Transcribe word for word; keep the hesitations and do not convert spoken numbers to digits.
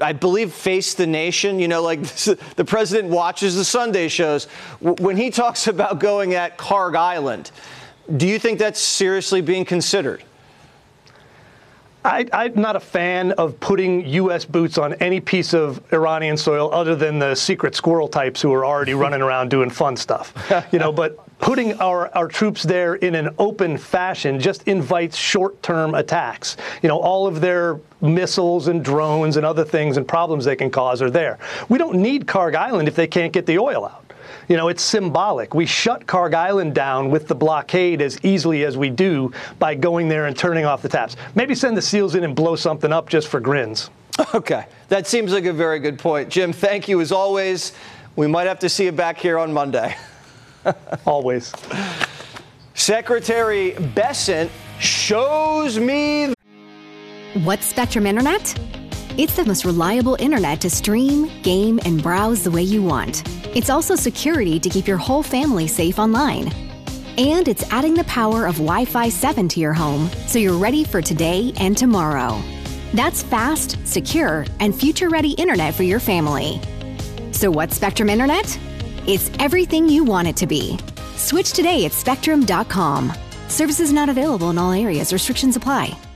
I believe, Face the Nation. You know, like the president watches the Sunday shows. When he talks about going at Kharg Island, do you think that's seriously being considered? I, I'm not a fan of putting U S boots on any piece of Iranian soil other than the secret squirrel types who are already running around doing fun stuff. You know, but putting our, our troops there in an open fashion just invites short-term attacks. You know, all of their missiles and drones and other things and problems they can cause are there. We don't need Kharg Island if they can't get the oil out. You know, it's symbolic. We shut Kharg Island down with the blockade as easily as we do by going there and turning off the taps. Maybe send the SEALs in and blow something up just for grins. Okay. That seems like a very good point. Jim, thank you as always. We might have to see you back here on Monday. Always. Secretary Bessent shows me. What's Spectrum Internet? It's the most reliable internet to stream, game, and browse the way you want. It's also security to keep your whole family safe online. And it's adding the power of Wi-Fi seven to your home so you're ready for today and tomorrow. That's fast, secure, and future-ready internet for your family. So what's Spectrum Internet? It's everything you want it to be. Switch today at spectrum dot com. Services not available in all areas. Restrictions apply.